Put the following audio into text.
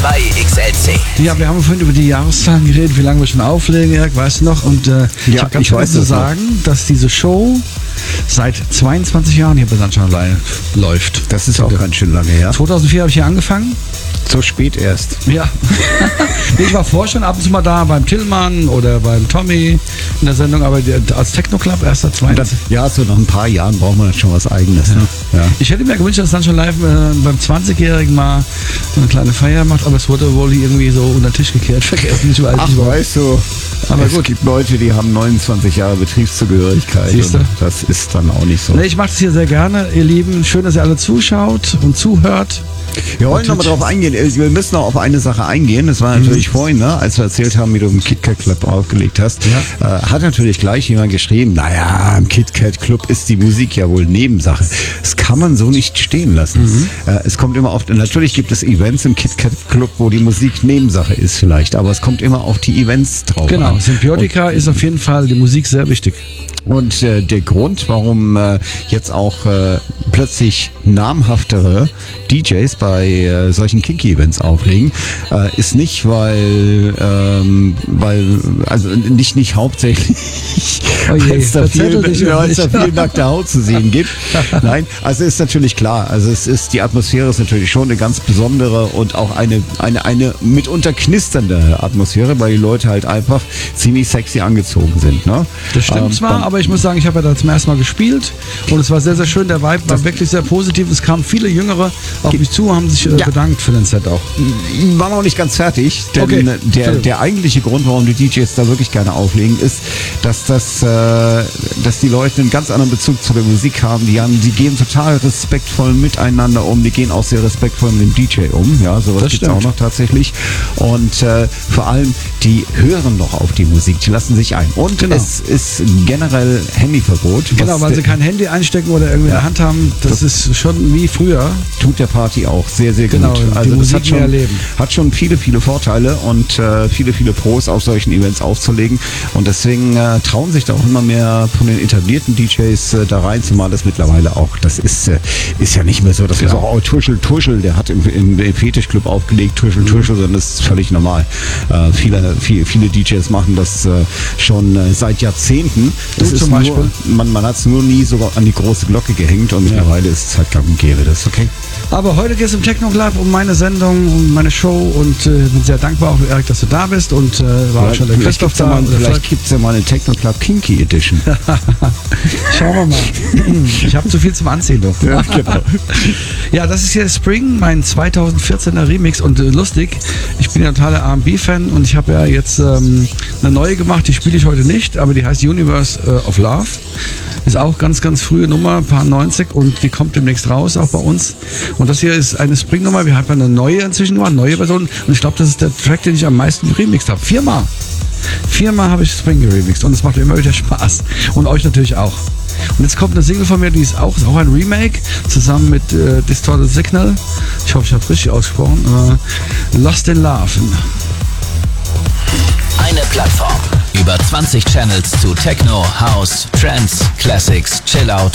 XLC. Ja, wir haben vorhin über die Jahreszahlen geredet, wie lange wir schon auflegen, Erik, weißt du noch? Und ich habe ganz vergessen zu sagen, dass diese Show seit 22 Jahren hier bei Sunshine Live läuft. Das ist auch ganz schön lange her. 2004 habe ich hier angefangen. So spät erst. Ja. Ich war vorher schon ab und zu mal da beim Tillmann oder beim Tommy in der Sendung, aber als Techno-Club erst seit 22. Ja, so nach ein paar Jahren braucht man dann schon was Eigenes. Ja. Ne? Ja. Ich hätte mir gewünscht, dass Sunshine Live beim 20-Jährigen mal so eine kleine Feier macht, aber es wurde wohl irgendwie so unter den Tisch gekehrt, vergessen. Ich weiß Ach, nicht, weißt du, aber es gibt Leute, die haben 29 Jahre Betriebszugehörigkeit. Siehst du? Und das ist dann auch nicht so. Nee, ich mache das hier sehr gerne, ihr Lieben. Schön, dass ihr alle zuschaut und zuhört. Wir wollen nochmal drauf eingehen. Wir müssen noch auf eine Sache eingehen. Das war natürlich vorhin, ne, als wir erzählt haben, wie du im KitKat Club aufgelegt hast. Ja. Hat natürlich gleich jemand geschrieben, naja, im KitKat Club ist die Musik ja wohl Nebensache. Das kann man so nicht stehen lassen. Es kommt immer auf, natürlich gibt es Events im KitKat Club, wo die Musik Nebensache ist vielleicht, aber es kommt immer auf die Events drauf an. Genau, Symbiotika ist auf jeden Fall die Musik sehr wichtig. Und der Grund, warum jetzt auch plötzlich namhaftere DJs bei solchen Kinky-Events auflegen, ist nicht, weil also nicht hauptsächlich, weil es da viel nackte Haut zu sehen gibt. Nein, also ist natürlich klar. Also die Atmosphäre ist natürlich schon eine ganz besondere und auch eine mitunter knisternde Atmosphäre, weil die Leute halt einfach ziemlich sexy angezogen sind. Ne? Das stimmt zwar, aber ich muss sagen, ich habe ja da zum ersten Mal gespielt und es war sehr, sehr schön. Der Vibe war wirklich sehr positiv. Es kamen viele Jüngere auf mich zu, haben sich bedankt für den Set auch. War noch nicht ganz fertig, denn der eigentliche Grund, warum die DJs da wirklich gerne auflegen, ist, dass die Leute einen ganz anderen Bezug zu der Musik haben. Die gehen total respektvoll miteinander um, die gehen auch sehr respektvoll mit dem DJ um. Ja, sowas gibt es auch noch tatsächlich. Und vor allem, die hören noch auf die Musik, die lassen sich ein. Und es ist generell Handyverbot. Genau, weil sie kein Handy einstecken oder irgendwie in der Hand haben. Das ist schon wie früher. Tut der Party auch sehr, sehr gut. Also das hat schon viele, viele Vorteile und viele, viele Pros auf solchen Events aufzulegen. Und deswegen trauen sich da auch immer mehr von den etablierten DJs da rein, zumal das mittlerweile auch, das ist ja nicht mehr so, dass wir so, oh, Tuschel, der hat im Fetischclub aufgelegt, Tuschel, sondern das ist völlig normal. Viele DJs machen das schon seit Jahrzehnten. Das ist zum Beispiel. Man hat es nur nie so an die große Glocke gehängt und mittlerweile ist es halt gang und gäbe. Das ist okay. Aber heute geht es im Techno Club um meine Sendung, um meine Show und bin sehr dankbar auch, Erik, dass du da bist und war auch schon der Christoph da. Vielleicht gibt es ja mal eine Techno Club Kinky Edition. Schauen wir mal. Ich habe zu viel zum Anziehen, doch. Ja, genau. Ja, das ist hier Spring, mein 2014er Remix und lustig. Ich bin ja totaler R&B-Fan und ich habe ja jetzt eine neue gemacht, die spiele ich heute nicht, aber die heißt Universe of Love. Ist auch ganz, ganz frühe Nummer, paar 90 und die kommt demnächst raus, auch bei uns. Und das hier ist eine Spring-Nummer, wir haben eine neue inzwischen, eine neue Version und ich glaube, das ist der Track, den ich am meisten geremixed habe. Viermal habe ich Spring geremixed und es macht immer wieder Spaß. Und euch natürlich auch. Und jetzt kommt eine Single von mir, die ist auch ein Remake, zusammen mit Distorted Signal. Ich hoffe, ich habe es richtig ausgesprochen. Lost in Love. Eine Plattform. Über 20 Channels zu Techno, House, Trance, Classics, Chillout